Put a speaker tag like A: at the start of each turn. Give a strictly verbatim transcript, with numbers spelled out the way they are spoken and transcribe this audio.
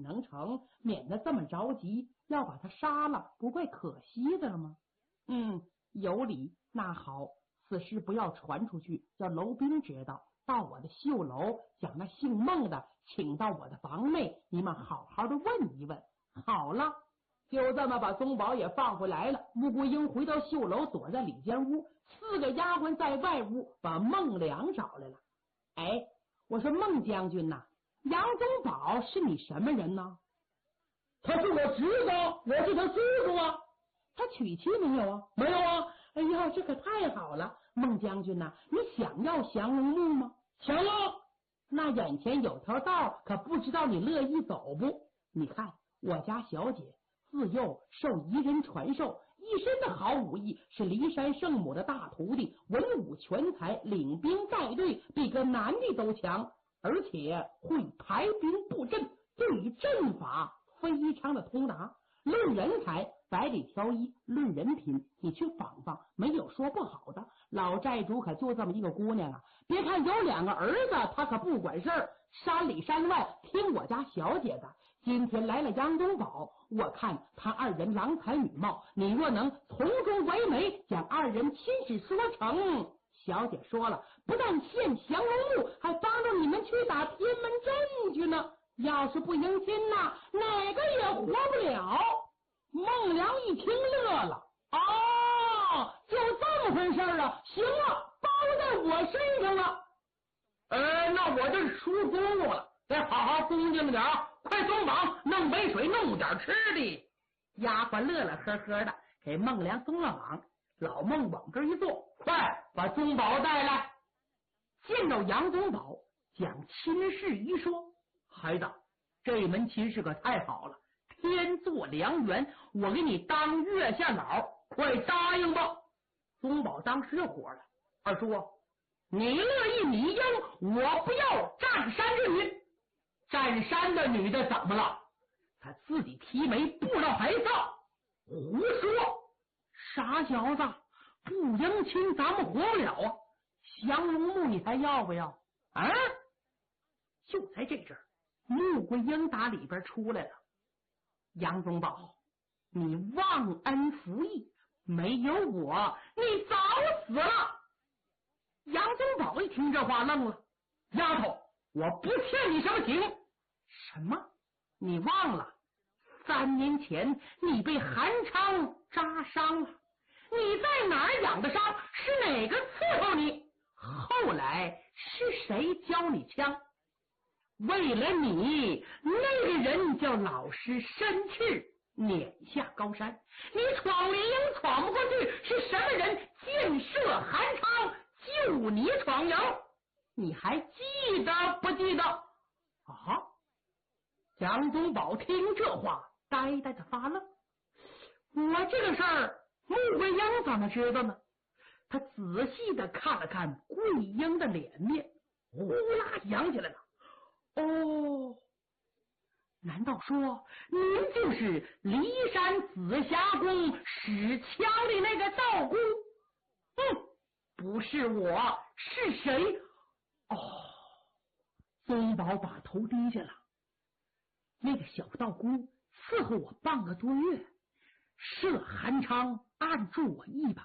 A: 能成，免得这么着急，要把他杀了，不怪可惜的了吗？嗯，有理。那好，此事不要传出去，叫楼兵知道。到我的绣楼，将那姓孟的请到我的房内，你们好好的问一问。好了，就这么把宗保也放回来了。穆桂英回到绣楼，躲在里间屋，四个丫鬟在外屋把孟良找来了。哎，我说孟将军呐、啊，杨宗保是你什么人呢？
B: 他是我侄子，我是他叔叔啊。
A: 他娶妻没有啊？
B: 没有啊。
A: 哎呀，这可太好了！孟将军呐、啊，你想要降龙木吗？
B: 想要。
A: 那眼前有条道，可不知道你乐意走不？你看我家小姐自幼受彝人传授，一身的好武艺，是骊山圣母的大徒弟，文武全才，领兵带队比个男的都强，而且会排兵布阵，对于阵法非常的通达。论人才，百里挑一；论人品，你去访访，没有说不好的。老寨主可就这么一个姑娘啊，别看有两个儿子，他可不管事儿，山里山外听我家小姐的。今天来了杨宗保，我看他二人郎才女貌，你若能从中为媒，将二人亲事说成，小姐说了，不但献降龙木，还帮着你们去打天门阵去呢。要是不迎亲呐，哪个也活不了。孟良一听乐了，哦，就这么回事啊！行了，包在我身上了。
B: 呃，那我就是出公务了，得好好恭敬点啊！快松绑，弄杯水，弄点吃的。
A: 丫鬟乐乐呵呵的给孟良松了绑，老孟往这一坐，
B: 快把宗保带来。
A: 见到杨宗保，将亲事一说，
B: 孩子，这门亲事可太好了，天作良缘，我给你当月下老，快答应吧。宗保当时就火了，二叔，你乐意你应，我不要占山之女。占山的女的怎么了？她自己提媒，不知道还造，胡说！
A: 傻小子，不迎亲咱们活不了啊！降龙木你还要不要
B: 啊？
A: 就在这阵儿，穆桂英打里边出来了。杨宗保，你忘恩负义，没有我你早死了。杨宗保一听这话愣了，
B: 丫头，我不欠你什么情。
A: 什么？你忘了三年前你被韩昌扎伤了，你在哪儿养的伤？是哪个伺候你？后来是谁教你枪？为了你，那个人叫老师申赤，撵下高山。你闯灵营闯不过去，是什么人箭射韩昌，救你闯营？你还记得不记得？啊！杨宗保听这话，呆呆的发愣。我这个事儿，穆桂英怎么知道呢？他仔细的看了看桂英的脸面，呼啦响起来了。哦，难道说您就是骊山紫霞宫使枪的那个道姑？嗯，不是我，是谁？哦，宗保把头低下了。那个小道姑伺候我半个多月，射韩昌，按住我一把。